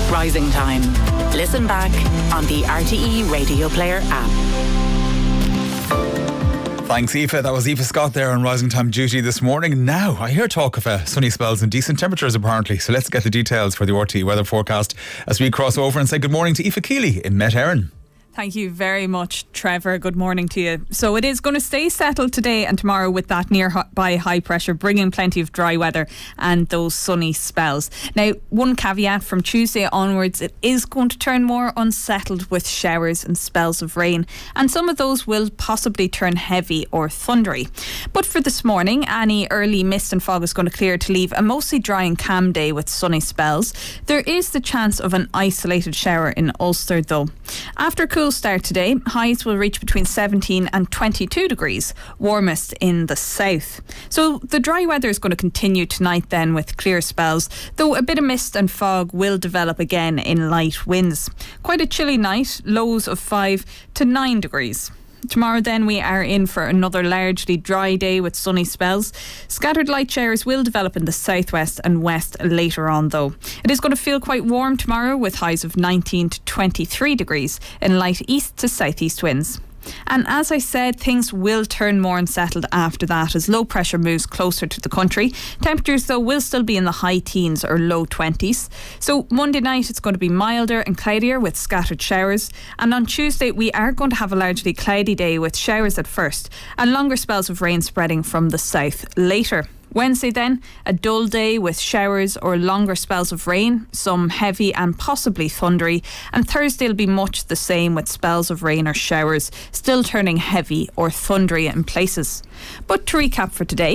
Rising Time. Listen back on the RTE Radio Player app. Thanks, Aoife. That was Aoife Scott there on Rising Time duty this morning. Now, I hear talk of sunny spells and decent temperatures apparently. So let's get the details for the RTE weather forecast as we cross over and say good morning to Aoife Keeley in Met Éireann. Thank you very much, Trevor. Good morning to you. So it is going to stay settled today and tomorrow with that nearby high pressure, bringing plenty of dry weather and those sunny spells. Now, one caveat: from Tuesday onwards, it is going to turn more unsettled with showers and spells of rain, and some of those will possibly turn heavy or thundery. But for this morning, any early mist and fog is going to clear to leave a mostly dry and calm day with sunny spells. There is the chance of an isolated shower in Ulster though. After a cool start today, highs will reach between 17 and 22 degrees, warmest in the south. So the dry weather is going to continue tonight then with clear spells, though a bit of mist and fog will develop again in light winds. Quite a chilly night, lows of 5 to 9 degrees. Tomorrow then we are in for another largely dry day with sunny spells. Scattered light showers will develop in the southwest and west later on though. It is going to feel quite warm tomorrow with highs of 19 to 23 degrees in light east to southeast winds. And as I said, things will turn more unsettled after that as low pressure moves closer to the country. Temperatures though will still be in the high teens or low 20s. So Monday night it's going to be milder and cloudier with scattered showers, and on Tuesday we are going to have a largely cloudy day with showers at first and longer spells of rain spreading from the south later. Wednesday then, a dull day with showers or longer spells of rain, some heavy and possibly thundery, and Thursday will be much the same with spells of rain or showers, still turning heavy or thundery in places. But to recap for today,